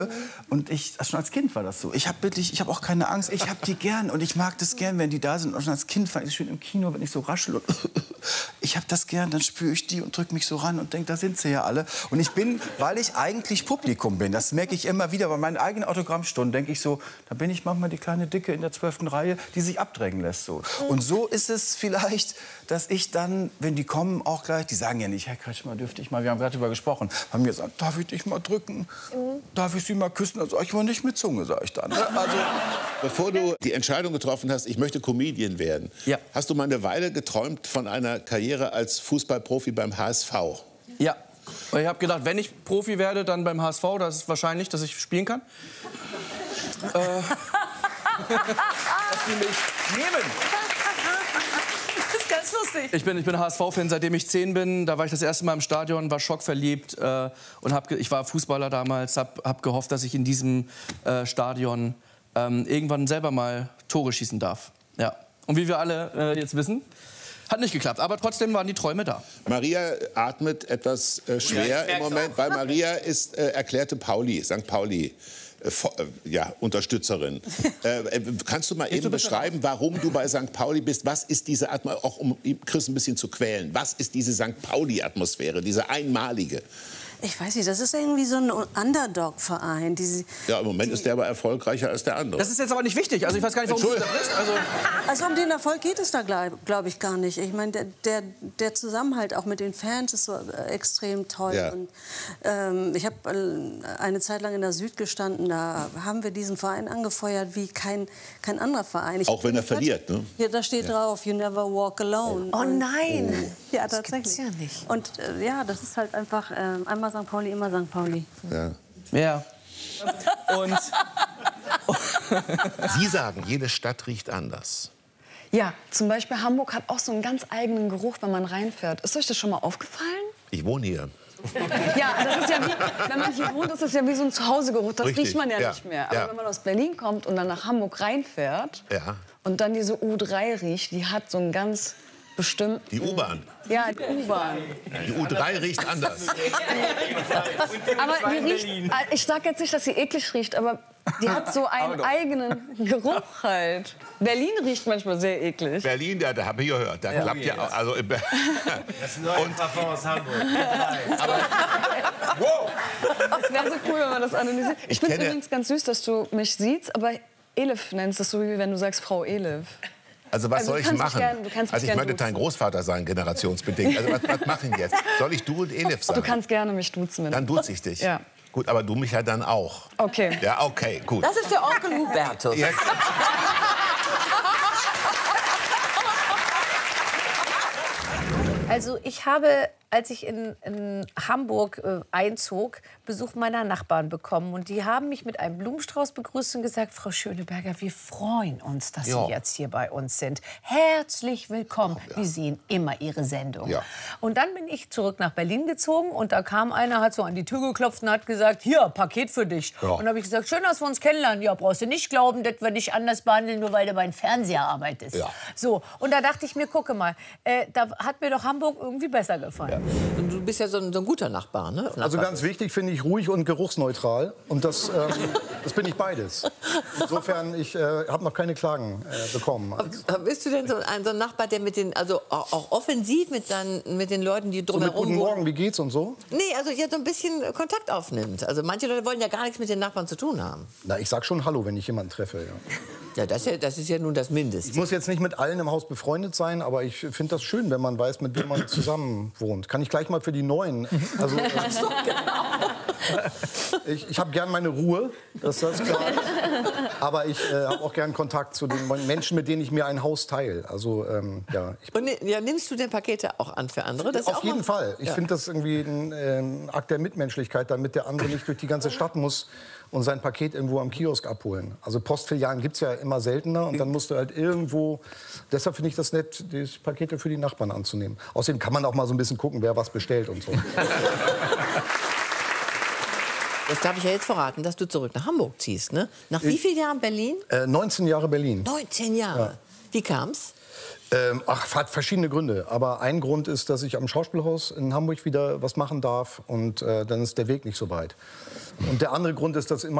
Und schon als Kind war das so. Ich habe auch keine Angst. Ich habe die gern und ich mag das gern, wenn die da sind. Und schon als Kind fand ich es schön im Kino, wenn ich so raschel und ich habe das gern, dann spüre ich die und drücke mich so ran und denke, da sind sie ja alle. Und ich bin, weil ich eigentlich Publikum bin, das merke ich immer wieder bei meinen eigenen Autogrammstunden, denke ich so, da bin ich manchmal die kleine Dicke in der 12. Reihe, die sich abdrängen lässt. So. Und so ist es vielleicht, dass ich dann, wenn die kommen, auch gleich, die sagen ja nicht, Herr Kretschmer, dürfte ich mal, wir haben gerade darüber gesprochen, haben mir gesagt, darf ich dich mal drücken? Darf ich Sie mal küssen? Also ich war nicht mit Zunge, sage ich dann. Also, bevor du die Entscheidung getroffen hast, ich möchte Comedian werden, hast du mal eine Weile geträumt von einer Karriere als Fußballprofi beim HSV? Ja. Ich habe gedacht, wenn ich Profi werde, dann beim HSV. Das ist wahrscheinlich, dass ich spielen kann. Dass die mich nehmen. Das ist ganz lustig. Ich bin HSV-Fan, seitdem ich 10 bin. Da war ich das erste Mal im Stadion, war schockverliebt. Und ich war Fußballer damals, hab gehofft, dass ich in diesem Stadion irgendwann selber mal Tore schießen darf. Ja. Und wie wir alle jetzt wissen, hat nicht geklappt. Aber trotzdem waren die Träume da. Maria atmet etwas schwer im Moment, weil Maria ist erklärte St. Pauli. Unterstützerin. Kannst du mal eben beschreiben, warum du bei St. Pauli bist? Was ist diese Atmosphäre, auch um Chris ein bisschen zu quälen, was ist diese St. Pauli-Atmosphäre, diese einmalige? Ich weiß nicht, das ist irgendwie so ein Underdog-Verein. Ja, im Moment ist der aber erfolgreicher als der andere. Das ist jetzt aber nicht wichtig. Also ich weiß gar nicht, warum du das bist. Also um den Erfolg geht es da, glaube ich, gar nicht. Ich meine, der Zusammenhalt auch mit den Fans ist so extrem toll. Ja. Und, ich habe eine Zeit lang in der Süd gestanden, da haben wir diesen Verein angefeuert wie kein anderer Verein. Auch wenn er verliert, ne? Ja, da steht drauf, you never walk alone. Oh nein! Ja, das tatsächlich. gibt's ja nicht. Und ja, das ist halt einfach einmal St. Pauli, immer St. Pauli. Ja. Ja. Und Sie sagen, jede Stadt riecht anders. Ja, zum Beispiel Hamburg hat auch so einen ganz eigenen Geruch, wenn man reinfährt. Ist euch das schon mal aufgefallen? Ich wohne hier. Ja, das ist ja wie, wenn man hier wohnt, ist das ja wie so ein Zuhausegeruch. Das Richtig, riecht man ja, ja, nicht mehr. Aber ja. wenn man aus Berlin kommt und dann nach Hamburg reinfährt und dann diese U3 riecht, die hat so einen ganz bestimmten... Die U-Bahn. Ja, die U-Bahn. Die U3 riecht anders. Aber die riecht, ich sage jetzt nicht, dass sie eklig riecht, aber die hat so einen eigenen Geruch halt. Berlin riecht manchmal sehr eklig. Berlin, da habe ich gehört, da klappt ja auch. Also, das ist nur ein Parfum aus Hamburg. Aber, wow! Es wäre so cool, wenn man das analysiert. Ich finde es übrigens ganz süß, dass du mich siehst, aber Elif nennst das so, wie wenn du sagst Frau Elif. Also was soll ich machen? Also ich möchte dein Großvater sein, generationsbedingt. Also was mache ich jetzt? Soll ich du und Elif sein? Du kannst gerne mich duzen. Dann duze ich dich. Ja. Gut, aber du mich ja dann auch. Okay. Ja, okay, gut. Das ist der Onkel Hubertus. Jetzt. Also ich habe, als ich in Hamburg einzog, Besuch meiner Nachbarn bekommen. Und die haben mich mit einem Blumenstrauß begrüßt und gesagt, Frau Schöneberger, wir freuen uns, dass Sie jetzt hier bei uns sind. Herzlich willkommen. Wir sehen immer Ihre Sendung. Ja. Und dann bin ich zurück nach Berlin gezogen und da kam einer, hat so an die Tür geklopft und hat gesagt, hier, Paket für dich. Ja. Und da habe ich gesagt, schön, dass wir uns kennenlernen. Ja, brauchst du nicht glauben, dass wir dich anders behandeln, nur weil du beim Fernseher arbeitest. Ja. So, und da dachte ich mir, gucke mal, da hat mir doch Hamburg irgendwie besser gefallen. Ja. Du bist ja so ein guter Nachbar, ne? Also ganz wichtig finde ich ruhig und geruchsneutral. Und das bin ich beides. Insofern, ich habe noch keine Klagen bekommen. Bist du denn so ein Nachbar, der also auch offensiv mit den Leuten, die drumherum wohnen? Guten Morgen, wie geht's und so? Nee, also ja, so ein bisschen Kontakt aufnimmt. Also manche Leute wollen ja gar nichts mit den Nachbarn zu tun haben. Na, ich sag schon Hallo, wenn ich jemanden treffe. Ja. Ja, das ist ja nun das Mindeste. Ich muss jetzt nicht mit allen im Haus befreundet sein, aber ich finde das schön, wenn man weiß, mit wem man zusammen wohnt. Kann ich gleich mal für die Neuen. Also, so, genau. Ich habe gern meine Ruhe, das ist klar. Aber ich habe auch gern Kontakt zu den Menschen, mit denen ich mir ein Haus teile. Also, ja. Und nimmst du denn Pakete auch an für andere? Das auf jeden Fall. Ich finde das irgendwie ein Akt der Mitmenschlichkeit, damit der andere nicht durch die ganze Stadt muss und sein Paket irgendwo am Kiosk abholen. Also Postfilialen gibt es ja immer seltener und dann musst du halt irgendwo... Deshalb finde ich das nett, die Pakete für die Nachbarn anzunehmen. Außerdem kann man auch mal so ein bisschen gucken, wer was bestellt und so. Das darf ich ja jetzt verraten, dass du zurück nach Hamburg ziehst, ne? Nach wie vielen Jahren Berlin? 19 Jahre Berlin. 19 Jahre. Wie kam's? Hat verschiedene Gründe. Aber ein Grund ist, dass ich am Schauspielhaus in Hamburg wieder was machen darf. Und dann ist der Weg nicht so weit. Und der andere Grund ist, dass immer